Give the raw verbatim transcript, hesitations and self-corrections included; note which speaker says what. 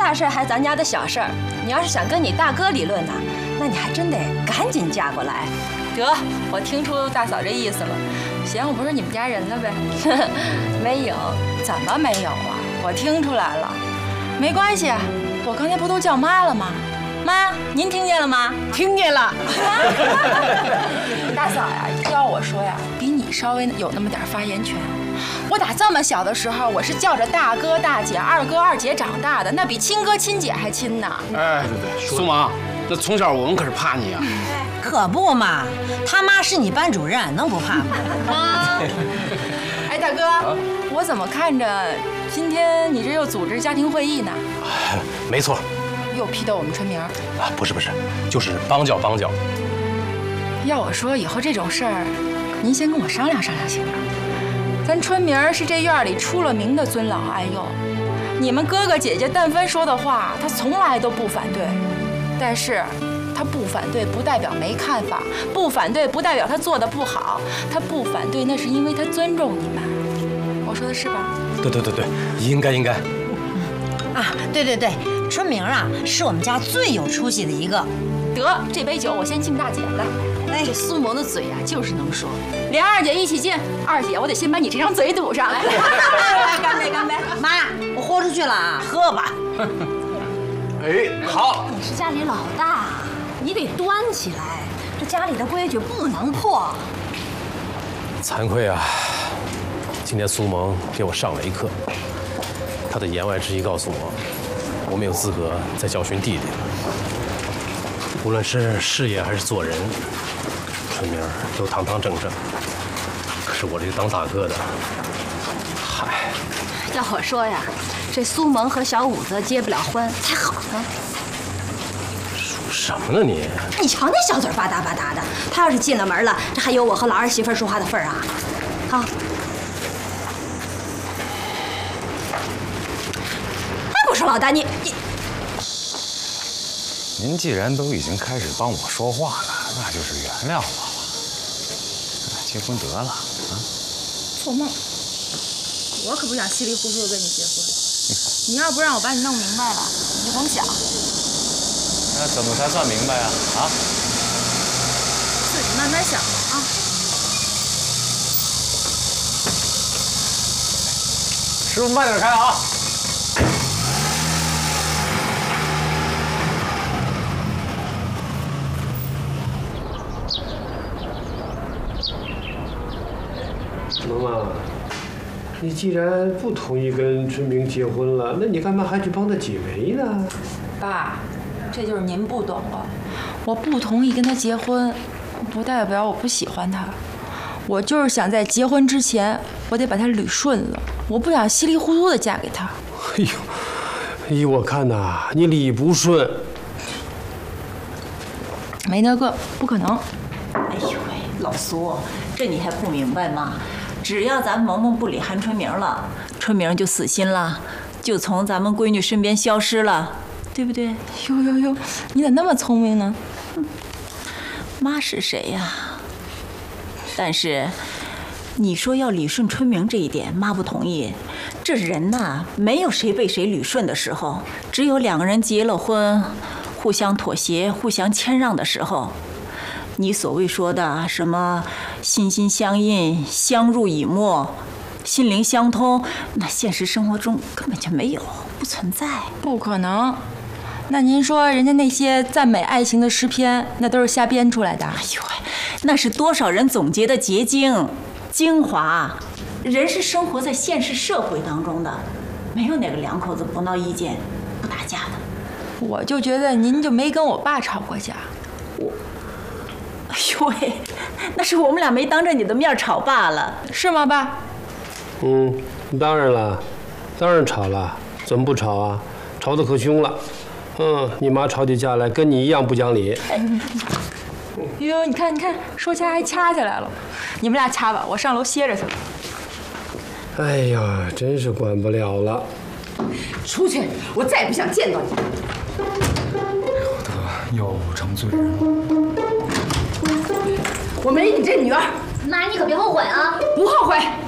Speaker 1: 大事还咱家的小事儿。你要是想跟你大哥理论呢，那你还真得赶紧嫁过来。
Speaker 2: 得，我听出大嫂这意思了，嫌我不是你们家人了呗？
Speaker 1: 没有，
Speaker 2: 怎么没有啊？我听出来了。没关系，我刚才不都叫妈了吗？妈，您听见了吗？
Speaker 3: 听见了。
Speaker 2: 大嫂呀，要我说呀，比你稍微有那么点发言权。我打这么小的时候，我是叫着大哥大姐、二哥二姐长大的，那比亲哥亲姐还亲呢。
Speaker 4: 哎，对对，苏芒，那从小我们可是怕你啊。
Speaker 3: 可不嘛，他妈是你班主任，能不怕吗？
Speaker 2: 啊！哎，大哥，啊、我怎么看着今天你这又组织家庭会议呢？
Speaker 5: 没错。
Speaker 2: 又批斗我们春明？啊，
Speaker 5: 不是不是，就是帮教帮教。
Speaker 2: 要我说，以后这种事儿，您先跟我商量商量行吗？咱春明是这院里出了名的尊老爱幼，你们哥哥姐姐但凡说的话，他从来都不反对。但是，他不反对不代表没看法，不反对不代表他做的不好，他不反对那是因为他尊重你们。我说的是吧？
Speaker 5: 对对对对，应该应该。
Speaker 3: 啊，对对对，春明啊，是我们家最有出息的一个。
Speaker 2: 得，这杯酒我先敬大姐来。
Speaker 1: 哎，这苏萌的嘴呀、啊，就是能说。
Speaker 2: 连二姐一起敬，二姐，我得先把你这张嘴堵上来。
Speaker 3: 干杯干杯！妈，我豁出去了啊，喝吧。
Speaker 4: 哎，好。
Speaker 1: 你是家里老大，你得端起来，这家里的规矩不能破。
Speaker 5: 惭愧啊，今天苏萌给我上了一课。他的言外之意告诉我，我没有资格再教训弟弟了。无论是事业还是做人，春明都堂堂正正。可是我这个当大哥的，嗨，
Speaker 1: 要我说呀，这苏萌和小五子结不了婚才好呢。
Speaker 5: 说什么呢你？
Speaker 1: 你瞧那小嘴吧嗒吧嗒的，他要是进了门了，这还有我和老二媳妇说话的份儿啊？啊！还不是老大你你。
Speaker 6: 您既然都已经开始帮我说话了，那就是原谅我了。结婚得了啊！
Speaker 2: 做梦！我可不想稀里糊涂的跟你结婚。你要不让我把你弄明白了，你就甭想。
Speaker 6: 那怎么才算明白啊？啊？
Speaker 2: 自己慢慢想吧啊！
Speaker 6: 师傅慢点开啊！
Speaker 7: 萌萌，你既然不同意跟春明结婚了，那你干嘛还去帮他解围呢？
Speaker 2: 爸，这就是您不懂了。我不同意跟他结婚，不代表我不喜欢他。我就是想在结婚之前，我得把他捋顺了。我不想稀里糊涂的嫁给他。
Speaker 7: 哎呦，依我看呐，你理不顺。
Speaker 2: 没那个，不可能。
Speaker 8: 哎呦喂，老苏，这你还不明白吗？只要咱萌萌不理韩春明了，春明就死心了，就从咱们闺女身边消失了，对不对？
Speaker 2: 呦呦呦，你咋那么聪明呢？
Speaker 8: 妈是谁呀？但是你说要理顺春明这一点，妈不同意。这人呐，没有谁被谁理顺的时候，只有两个人结了婚，互相妥协、互相谦让的时候。你所谓说的什么心心相印、相濡以沫、心灵相通，那现实生活中根本就没有，不存在，
Speaker 2: 不可能。那您说人家那些赞美爱情的诗篇，那都是瞎编出来的？
Speaker 8: 哎呦，那是多少人总结的结晶、精华。人是生活在现实社会当中的，没有哪个两口子不闹意见、不打架的。
Speaker 2: 我就觉得您就没跟我爸吵过架。
Speaker 8: 我。哎呦喂，那是我们俩没当着你的面吵罢了，
Speaker 2: 是吗，爸？
Speaker 7: 嗯，当然了，当然吵了，怎么不吵啊？吵得可凶了。嗯，你妈吵起架来跟你一样不讲理。
Speaker 2: 哟，你看，你看，说掐还掐起来了。你们俩掐吧，我上楼歇着去了。
Speaker 7: 哎呀，真是管不了了。
Speaker 3: 出去，我再也不想见到你。
Speaker 6: 得又成罪人。
Speaker 3: 我没你这女儿，
Speaker 1: 妈，你可别后悔啊！
Speaker 3: 不后悔。